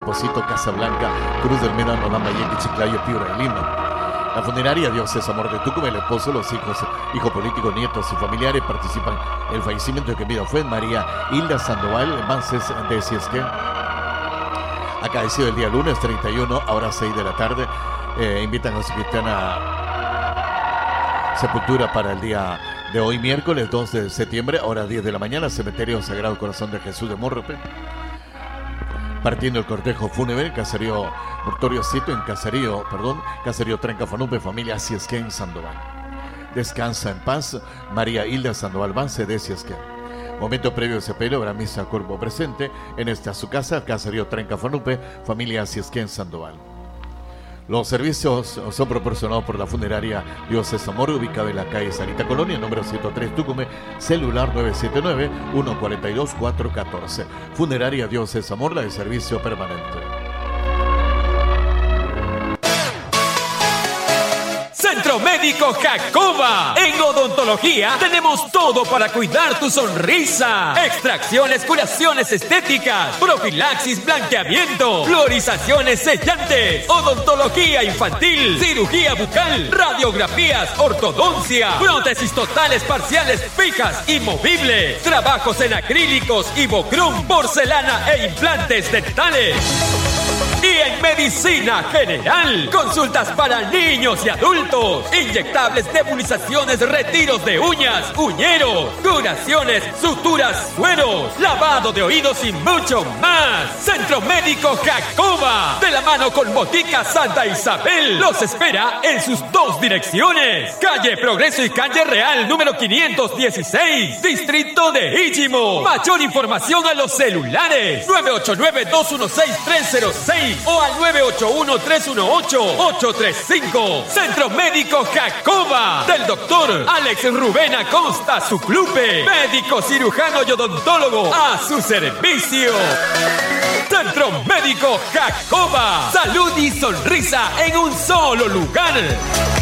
Posito, Casablanca, Cruz del Médano, Lambayeque, Chiclayo, Piura y Lima. La funeraria Dios es Amor de Tucumán, el esposo, los hijos, hijo político, nietos y familiares participan en el fallecimiento que vida fue María Hilda Sandoval Mances de Ciesquén. Acaecido el día lunes 31, ahora 6 de la tarde. Invitan a los cristianos a sepultura para el día de hoy, miércoles 2 de septiembre, hora 10 de la mañana, Cementerio Sagrado Corazón de Jesús de Morrope. Partiendo el cortejo fúnebre, caserío Mortoriocito en caserío Trencafanupe, familia Ciesquén Sandoval. Descansa en paz María Hilda Sandoval Vance de Ciesquén. Momento previo a sepelio, habrá misa cuerpo presente en esta su casa, caserío Trencafanupe, familia Ciesquén Sandoval. Los servicios son proporcionados por la funeraria Dios es Amor, ubicada en la calle Sarita Colonia, número 103 Tucumán, celular 979-142-414. Funeraria Dios es Amor, la de servicio permanente. Centro Médico Jacoba. En odontología tenemos todo para cuidar tu sonrisa. Extracciones, curaciones estéticas, profilaxis, blanqueamiento, fluorizaciones sellantes, odontología infantil, cirugía bucal, radiografías, ortodoncia, prótesis totales, parciales, fijas y movibles, trabajos en acrílicos, ibocrum, porcelana e implantes dentales. Y en medicina general, consultas para niños y adultos, inyectables, nebulizaciones, retiros de uñas, uñeros, curaciones, suturas, sueros, lavado de oídos y mucho más. Centro Médico Jacoba, de la mano con Botica Santa Isabel, los espera en sus dos direcciones: calle Progreso y calle Real, número 516, distrito de Íchimo. Mayor información a los celulares 989-216-306 o al 981-318-835. Centro Médico Jacoba, del doctor Alex Rubén Acosta Suclupe, médico cirujano y odontólogo a su servicio. Centro Médico Jacoba, salud y sonrisa en un solo lugar.